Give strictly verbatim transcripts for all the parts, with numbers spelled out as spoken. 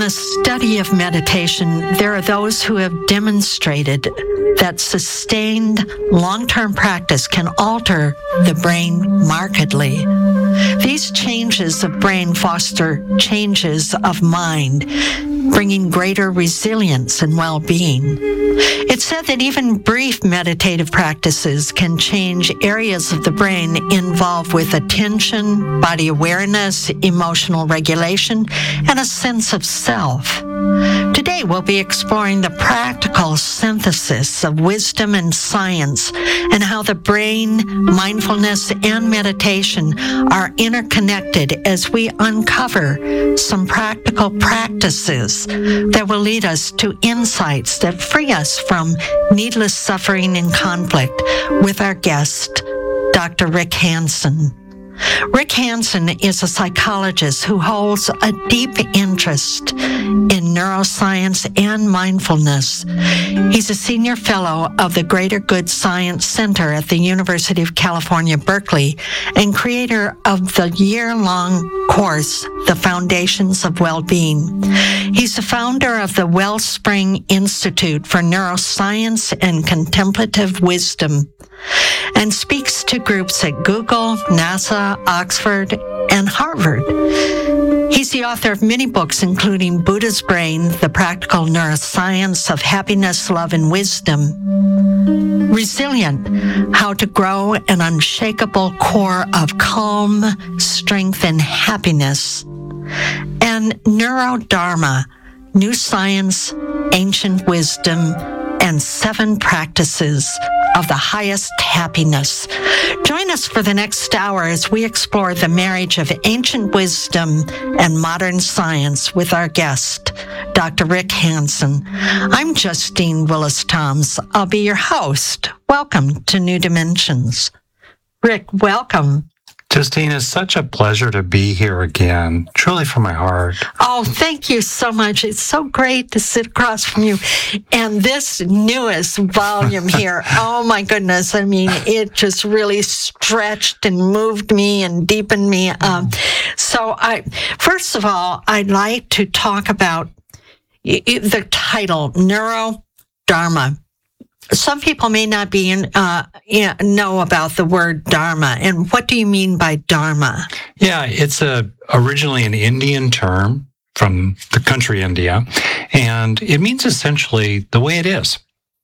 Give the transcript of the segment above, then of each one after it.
the study of meditation, there are those who have demonstrated that sustained long-term practice can alter the brain markedly. These changes of brain foster changes of mind, bringing greater resilience and well-being. It's said that even brief meditative practices can change areas of the brain involved with attention, body awareness, emotional regulation, and a sense of self. Today, we'll be exploring the practical synthesis of wisdom and science and how the brain, mindfulness, and meditation are interconnected as we uncover some practical practices that will lead us to insights that free us from needless suffering and conflict with our guest, Doctor Rick Hanson. Rick Hanson is a psychologist who holds a deep interest in neuroscience and mindfulness. He's a senior fellow of the Greater Good Science Center at the University of California, Berkeley, and creator of the year-long course, The Foundations of Well-Being. He's the founder of the Wellspring Institute for Neuroscience and Contemplative Wisdom, and speaks to groups at Google, NASA, Oxford, and Harvard. He's the author of many books, including Buddha's Brain, The Practical Neuroscience of Happiness, Love, and Wisdom, Resilient, How to Grow an Unshakable Core of Calm, Strength, and Happiness, and Neurodharma, New Science, Ancient Wisdom, and Seven Practices of the Highest Happiness. Join us for the next hour as we explore the marriage of ancient wisdom and modern science with our guest, Doctor Rick Hanson. I'm Justine Willis-Toms. I'll be your host. Welcome to New Dimensions. Rick, welcome. Justine, it's such a pleasure to be here again, truly from my heart. Oh, thank you so much. It's so great to sit across from you. And this newest volume here, oh my goodness, I mean, it just really stretched and moved me and deepened me. Um, so I, first of all, I'd like to talk about the title, Neurodharma. Some people may not be in, uh, know about the word dharma. And what do you mean by dharma? Yeah, it's a originally an Indian term from the country India, and it means essentially the way it is,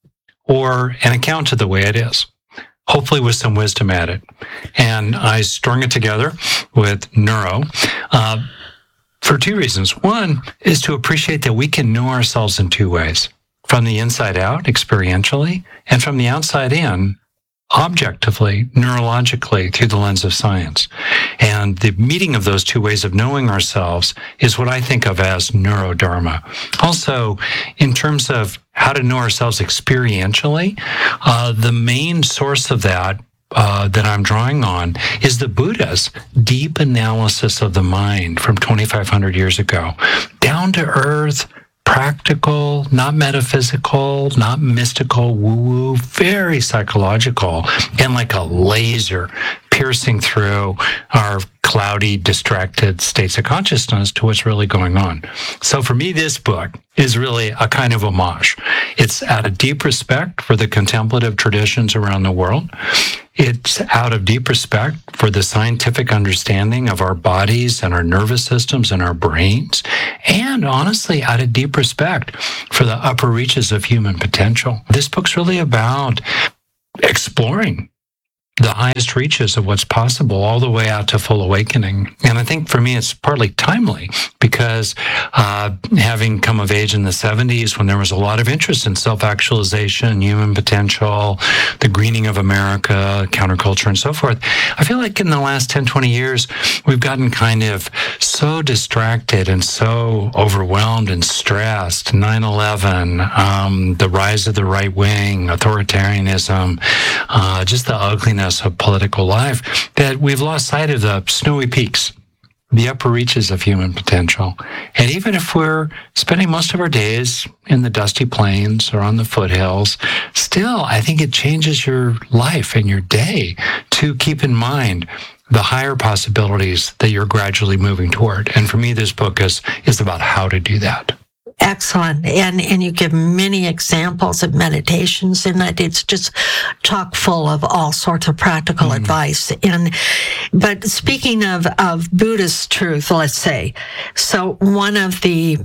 or an account of the way it is, hopefully with some wisdom added. And I strung it together with neuro uh, for two reasons. One is to appreciate that we can know ourselves in two ways. From the inside out, experientially, and from the outside in, objectively, neurologically, through the lens of science. And the meeting of those two ways of knowing ourselves is what I think of as neurodharma. Also, in terms of how to know ourselves experientially, uh, the main source of that Uh, that I'm drawing on is the Buddha's deep analysis of the mind from twenty-five hundred years ago, down to earth, practical, not metaphysical, not mystical, woo-woo, very psychological, and like a laser piercing through our cloudy, distracted states of consciousness to what's really going on. So for me, this book is really a kind of homage. It's out of deep respect for the contemplative traditions around the world. It's out of deep respect for the scientific understanding of our bodies and our nervous systems and our brains. And honestly, out of deep respect for the upper reaches of human potential. This book's really about exploring the highest reaches of what's possible all the way out to full awakening. And I think for me, it's partly timely because uh, having come of age in the seventies when there was a lot of interest in self-actualization, human potential, the greening of America, counterculture, and so forth, I feel like in the last ten, twenty years, we've gotten kind of so distracted and so overwhelmed and stressed. nine eleven, um, the rise of the right wing, authoritarianism, uh, just the ugliness of political life, that we've lost sight of the snowy peaks, the upper reaches of human potential. And even if we're spending most of our days in the dusty plains or on the foothills, still, I think it changes your life and your day to keep in mind the higher possibilities that you're gradually moving toward. And for me, this book is is about how to do that. Excellent. And and you give many examples of meditations in it. It's just chock full of all sorts of practical mm. advice. And but speaking of, of Buddhist truth, let's say, so one of the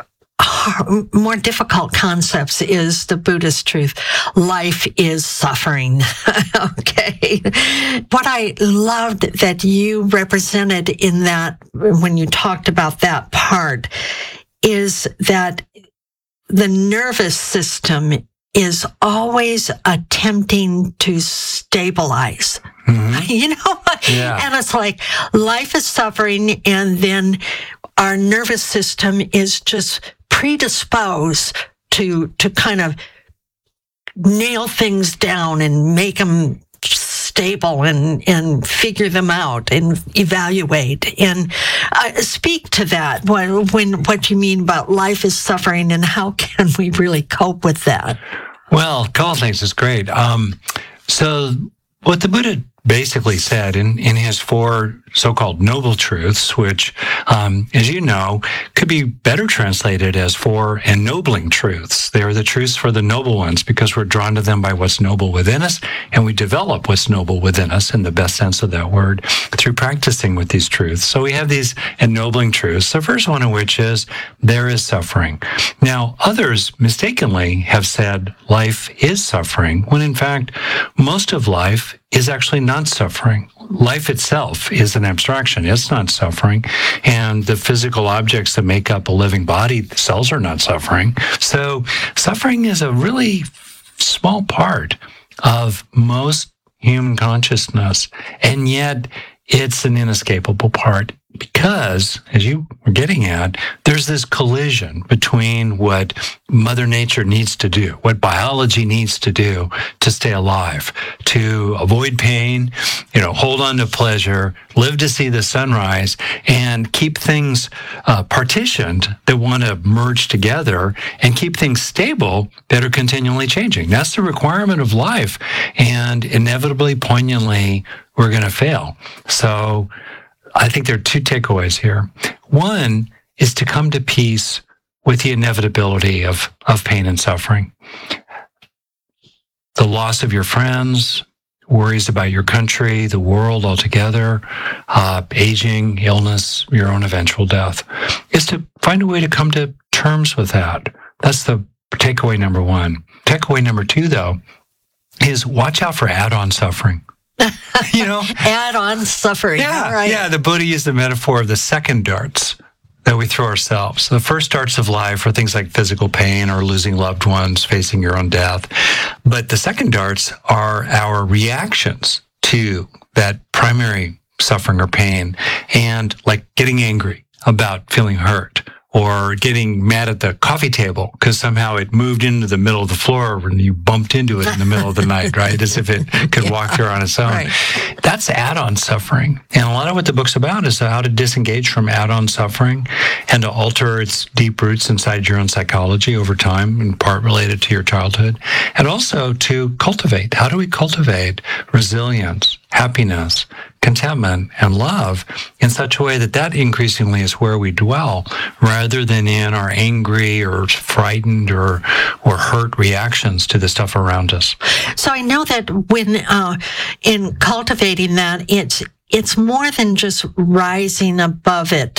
more difficult concepts is the Buddhist truth. Life is suffering. Okay. What I loved that you represented in that, when you talked about that part, is that the nervous system is always attempting to stabilize. Mm-hmm. You know? Yeah. And it's like life is suffering, and then our nervous system is just predisposed to to kind of nail things down and make them stable and and figure them out and evaluate and uh, speak to that when, when what you mean about life is suffering and how can we really cope with that? Well, a couple of things is great. Um, so what the Buddha basically said in, in his four so-called noble truths, which, um, as you know, could be better translated as four ennobling truths. They are the truths for the noble ones because we're drawn to them by what's noble within us, and we develop what's noble within us in the best sense of that word through practicing with these truths. So we have these ennobling truths, the first one of which is there is suffering. Now, others mistakenly have said life is suffering, when in fact, most of life is actually not suffering. Life itself is an abstraction. It's not suffering. And the physical objects that make up a living body, the cells are not suffering. So suffering is a really small part of most human consciousness. And yet it's an inescapable part because, as you were getting at, there's this collision between what Mother Nature needs to do, what biology needs to do to stay alive, to avoid pain, you know, hold on to pleasure, live to see the sunrise, and keep things uh, partitioned that want to merge together and keep things stable that are continually changing. That's the requirement of life. And inevitably, poignantly, we're going to fail. So I think there are two takeaways here. One is to come to peace with the inevitability of, of pain and suffering. The loss of your friends, worries about your country, the world altogether, uh, aging, illness, your own eventual death, is to find a way to come to terms with that. That's the takeaway number one. Takeaway number two, though, is watch out for add-on suffering. You know, add-on suffering. Yeah, right. yeah. The Buddha used the metaphor of the second darts that we throw ourselves. The first darts of life are things like physical pain or losing loved ones, facing your own death. But the second darts are our reactions to that primary suffering or pain, and like getting angry about feeling hurt, or getting mad at the coffee table because somehow it moved into the middle of the floor when you bumped into it in the middle of the night, right? As if it could yeah, walk there on its own. Right. That's add-on suffering. And a lot of what the book's about is how to disengage from add-on suffering and to alter its deep roots inside your own psychology over time, in part related to your childhood. And also to cultivate. How do we cultivate resilience, happiness, contentment, and love in such a way that that increasingly is where we dwell, rather than in our angry or frightened or or hurt reactions to the stuff around us. So I know that when uh, in cultivating that, it's it's more than just rising above it,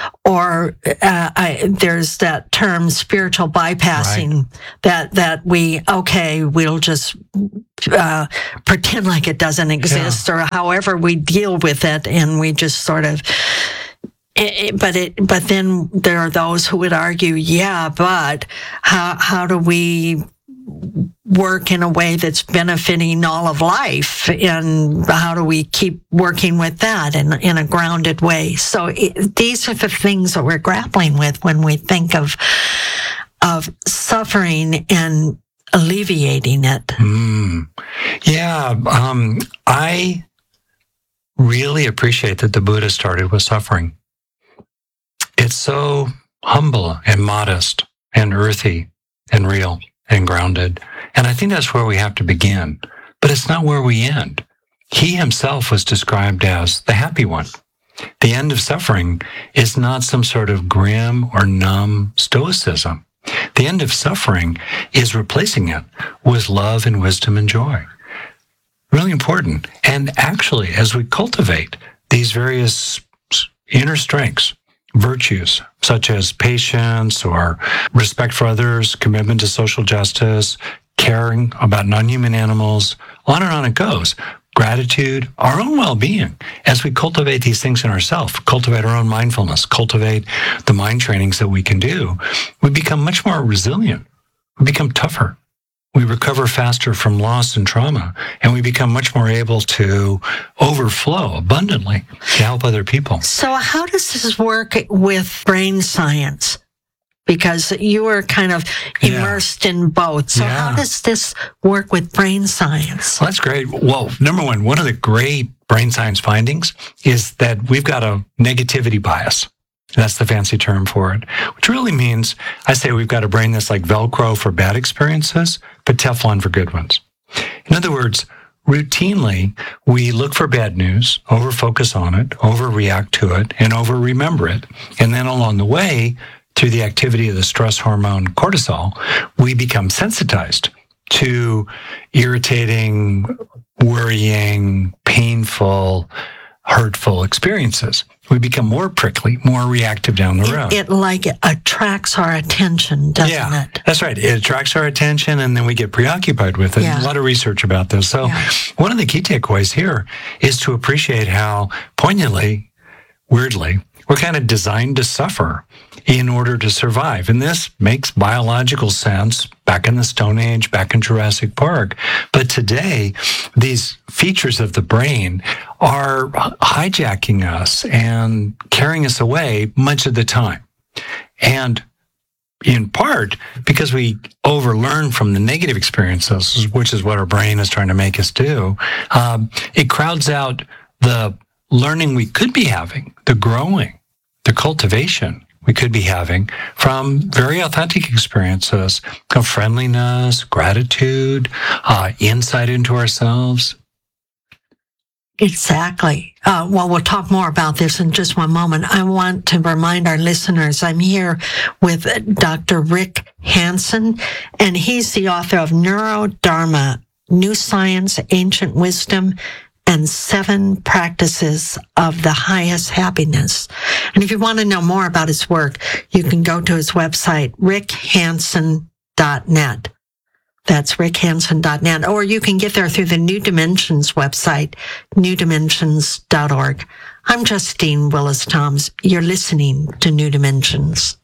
or uh, I, there's that term spiritual bypassing, right. that that we okay we'll just uh, pretend like it doesn't exist, yeah. or however we deal with it, and we just sort of. It, it, but it, but then there are those who would argue, yeah, but how how do we work in a way that's benefiting all of life, and how do we keep working with that in in a grounded way? So it, these are the things that we're grappling with when we think of of suffering and alleviating it. Mm. Yeah, um, I really appreciate that the Buddha started with suffering. It's so humble and modest and earthy and real and grounded. And I think that's where we have to begin. But it's not where we end. He himself was described as the happy one. The end of suffering is not some sort of grim or numb stoicism. The end of suffering is replacing it with love and wisdom and joy. Really important. And actually, as we cultivate these various inner strengths, virtues, such as patience or respect for others, commitment to social justice, caring about non-human animals, on and on it goes. Gratitude, our own well-being, as we cultivate these things in ourselves, cultivate our own mindfulness, cultivate the mind trainings that we can do, we become much more resilient. We become tougher. We recover faster from loss and trauma, and we become much more able to overflow abundantly to help other people. So how does this work with brain science? Because you were kind of immersed yeah. in both. So yeah. how does this work with brain science? Well, that's great. Well, number one, one of the great brain science findings is that we've got a negativity bias. That's the fancy term for it, which really means, I say we've got a brain that's like Velcro for bad experiences, but Teflon for good ones. In other words, routinely, we look for bad news, over-focus on it, overreact to it, and over-remember it. And then along the way, through the activity of the stress hormone cortisol, we become sensitized to irritating, worrying, painful, hurtful experiences. We become more prickly, more reactive down the road. It, it like attracts our attention, doesn't yeah, it? That's right. It attracts our attention, and then we get preoccupied with it. Yeah. A lot of research about this. So yeah. one of the key takeaways here is to appreciate how poignantly, weirdly, we're kind of designed to suffer in order to survive. And this makes biological sense back in the Stone Age, back in Jurassic Park. But today, these features of the brain are hijacking us and carrying us away much of the time. And in part because we overlearn from the negative experiences, which is what our brain is trying to make us do, um, it crowds out the learning we could be having, the growing, the cultivation we could be having from very authentic experiences of friendliness, gratitude, uh, insight into ourselves. Exactly. Uh, well, we'll talk more about this in just one moment. I want to remind our listeners, I'm here with Doctor Rick Hanson, and he's the author of Neurodharma, New Science, Ancient Wisdom, and Seven Practices of the Highest Happiness. And if you want to know more about his work, you can go to his website, rick hanson dot net. That's rick hanson dot net. Or you can get there through the New Dimensions website, new dimensions dot org. I'm Justine Willis-Toms. You're listening to New Dimensions.